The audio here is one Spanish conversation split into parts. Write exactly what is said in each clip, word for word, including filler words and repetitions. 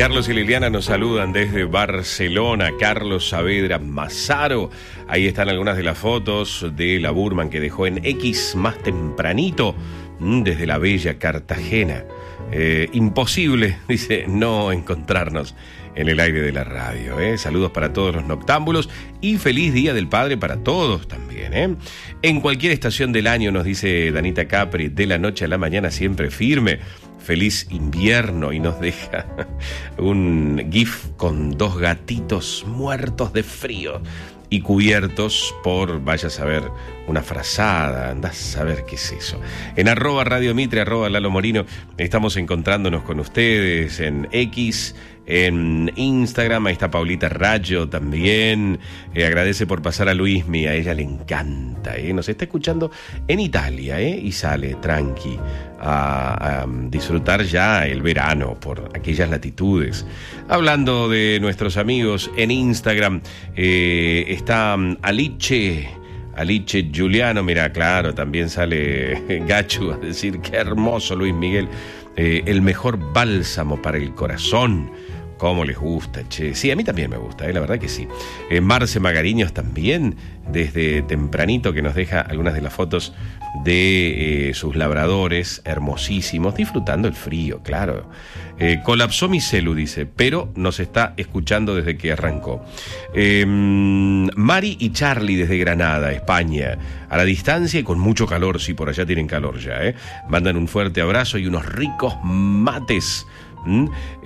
Carlos y Liliana nos saludan desde Barcelona. Carlos Saavedra Mazaro. Ahí están algunas de las fotos de la Burman que dejó en X más tempranito desde la bella Cartagena. Eh, imposible, dice, no encontrarnos en el aire de la radio. ¿eh? Saludos para todos los noctámbulos y feliz Día del Padre para todos también. ¿eh? En cualquier estación del año, nos dice Danita Capri, de la noche a la mañana siempre firme. Feliz invierno, y nos deja un gif con dos gatitos muertos de frío y cubiertos por, vaya a saber, una frazada, andás a saber qué es eso. En arroba Radio Mitre, arroba Lalo Morino, estamos encontrándonos con ustedes en X, en Instagram. Ahí está Paulita Rayo también, eh, agradece por pasar a Luismi, a ella le encanta, eh. nos está escuchando en Italia, eh, y sale tranqui a, a disfrutar ya el verano por aquellas latitudes. Hablando de nuestros amigos en Instagram, eh, está Aliche Aliche Giuliano, mira, claro, también sale Gachu a decir qué hermoso Luis Miguel, eh, el mejor bálsamo para el corazón. Cómo les gusta, che. Sí, a mí también me gusta, eh, la verdad que sí. Eh, Marce Magariños también, desde tempranito, que nos deja algunas de las fotos de eh, sus labradores hermosísimos, disfrutando el frío, claro. Eh, colapsó mi celu, dice, pero nos está escuchando desde que arrancó. Eh, Mari y Charlie desde Granada, España, a la distancia y con mucho calor, sí, por allá tienen calor ya, ¿eh? Mandan un fuerte abrazo y unos ricos mates. ¿Mm?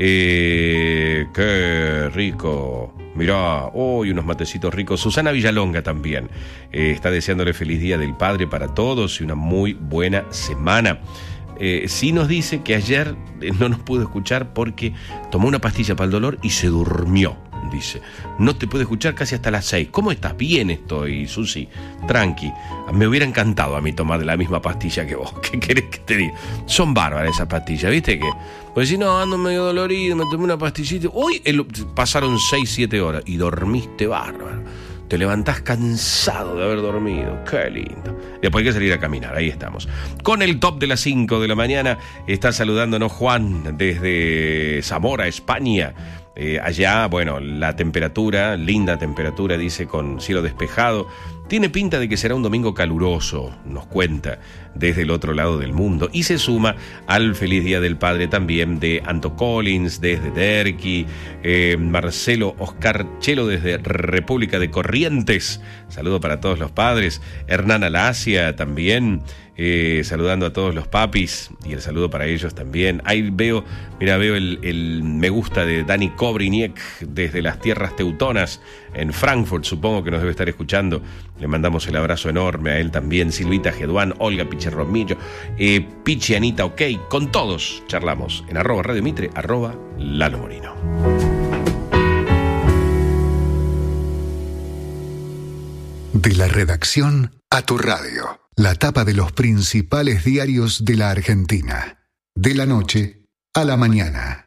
Eh, qué rico. Mirá, hoy oh, unos matecitos ricos. Susana Villalonga también eh, está deseándole feliz Día del Padre para todos y una muy buena semana. Eh, sí nos dice que ayer eh, no nos pudo escuchar porque tomó una pastilla para el dolor y se durmió, dice. No te puede escuchar casi hasta las seis. ¿Cómo estás? Bien estoy, Susi. Tranqui. Me hubiera encantado a mí tomar la misma pastilla que vos. ¿Qué querés que te diga? Son bárbaras esas pastillas, ¿viste qué? Pues si no, ando medio dolorido, me tomé una pastillita. Hoy el, pasaron seis, siete horas y dormiste bárbaro. Te levantás cansado de haber dormido. Qué lindo. Después hay que salir a caminar, ahí estamos. Con el top de las cinco de la mañana está saludándonos Juan desde Zamora, España. Eh, allá, bueno, la temperatura, linda temperatura, dice, con cielo despejado. Tiene pinta de que será un domingo caluroso, nos cuenta, desde el otro lado del mundo. Y se suma al feliz Día del Padre también de Anto Collins, desde Derqui, eh, Marcelo Oscar Chelo desde República de Corrientes. Saludo para todos los padres. Hernán Alasia también, eh, saludando a todos los papis. Y el saludo para ellos también. Ahí veo, mira, veo el, el me gusta de Dani Kobriniek desde las tierras teutonas en Frankfurt, supongo que nos debe estar escuchando. Le mandamos el abrazo enorme a él también. Silvita Geduán, Olga Picherromillo, eh, Pichi Anita, ok, con todos charlamos en arroba Radio Mitre, arroba Lalo Morino. De la redacción a tu radio, la tapa de los principales diarios de la Argentina, de la noche a la mañana.